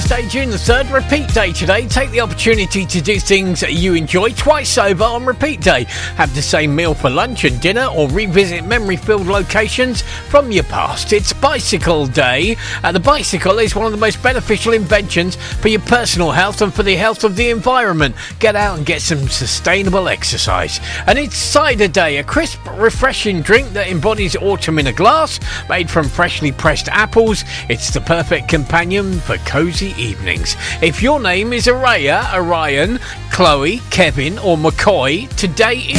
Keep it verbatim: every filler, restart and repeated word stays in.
Thursday, June the third, repeat day today. Take the opportunity to do things that you enjoy twice over on repeat day. Have the same meal for lunch and dinner, or revisit memory-filled locations from your past. It's Bicycle Day. Uh, the bicycle is one of the most beneficial inventions for your personal health and for the health of the environment. Get out and get some sustainable exercise. And it's Cider Day, a crisp, refreshing drink that embodies autumn in a glass, made from freshly pressed apples. It's the perfect companion for cosy evenings. If your name is Araya, Orion, Chloe, Kevin or McCoy, today is